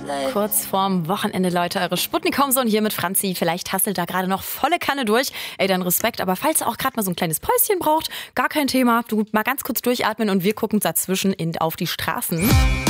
Kurz vorm Wochenende, Leute, eure Sputnik Homezone hier mit Franzi. Vielleicht hasselt da gerade noch volle Kanne durch. Ey, dann Respekt. Aber falls ihr auch gerade mal so ein kleines Päuschen braucht, gar kein Thema. Du mal ganz kurz durchatmen und wir gucken dazwischen auf die Straßen.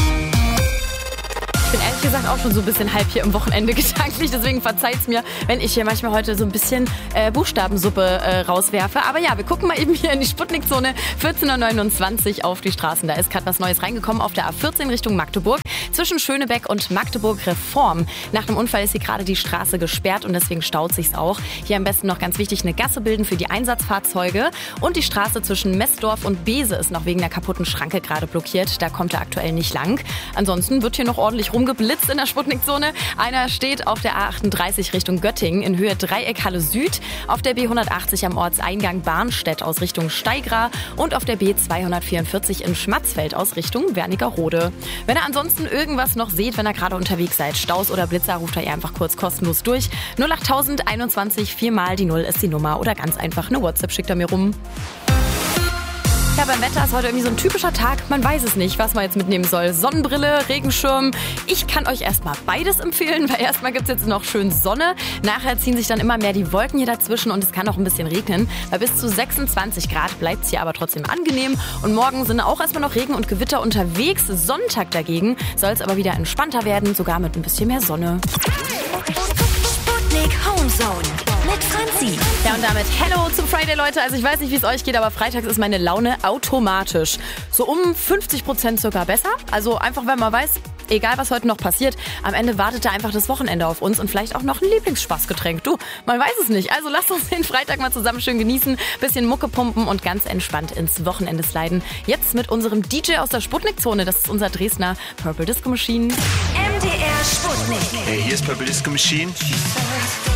Ich bin ehrlich gesagt auch schon so ein bisschen halb hier im Wochenende gedanklich, deswegen verzeiht's mir, wenn ich hier manchmal heute so ein bisschen Buchstabensuppe rauswerfe. Aber ja, wir gucken mal eben hier in die Sputnik-Zone 14.29 Uhr auf die Straßen. Da ist gerade was Neues reingekommen auf der A14 Richtung Magdeburg. Zwischen Schönebeck und Magdeburg-Reform. Nach dem Unfall ist hier gerade die Straße gesperrt und deswegen staut sich's auch. Hier am besten noch ganz wichtig eine Gasse bilden für die Einsatzfahrzeuge. Und die Straße zwischen Messdorf und Bese ist noch wegen der kaputten Schranke gerade blockiert. Da kommt er aktuell nicht lang. Ansonsten wird hier noch ordentlich rumgeblitzt in der Sputnik-Zone. Einer steht auf der A38 Richtung Göttingen in Höhe Dreieckhalle Süd, auf der B180 am Ortseingang Barnstedt aus Richtung Steigra und auf der B244 in Schmatzfeld aus Richtung Wernigerode. Wenn ihr ansonsten irgendwas noch seht, wenn ihr gerade unterwegs seid, Staus oder Blitzer, ruft ihr einfach kurz kostenlos durch. 08000 21 4 mal die 0 ist die Nummer oder ganz einfach eine WhatsApp schickt er mir rum. Ja, beim Wetter ist heute irgendwie so ein typischer Tag. Man weiß es nicht, was man jetzt mitnehmen soll. Sonnenbrille, Regenschirm. Ich kann euch erstmal beides empfehlen, weil erstmal gibt es jetzt noch schön Sonne. Nachher ziehen sich dann immer mehr die Wolken hier dazwischen und es kann auch ein bisschen regnen. Bei bis zu 26 Grad bleibt es hier aber trotzdem angenehm. Und morgen sind auch erstmal noch Regen und Gewitter unterwegs. Sonntag dagegen soll es aber wieder entspannter werden, sogar mit ein bisschen mehr Sonne. Sputnik Homezone mit Franzi. Ja, und damit Hello zum Friday, Leute. Also ich weiß nicht, wie es euch geht, aber freitags ist meine Laune automatisch so um 50% sogar besser. Also einfach, wenn man weiß, egal was heute noch passiert, am Ende wartet da einfach das Wochenende auf uns und vielleicht auch noch ein Lieblingsspaßgetränk. Du, man weiß es nicht. Also lasst uns den Freitag mal zusammen schön genießen, bisschen Mucke pumpen und ganz entspannt ins Wochenende sliden. Jetzt mit unserem DJ aus der Sputnik-Zone. Das ist unser Dresdner Purple Disco Machine. MDR Sputnik. Hey, hier ist Purple Disco Machine.